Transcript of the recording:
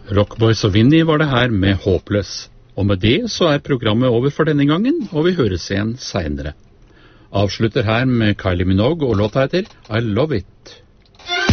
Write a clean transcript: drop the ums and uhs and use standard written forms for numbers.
Rockboys og Vinnie var det her med Håpløs. Og med det så er programmet over for denne gangen, og vi høres igjen senere. Avslutter her med Kylie Minogue og låta heter I Love It.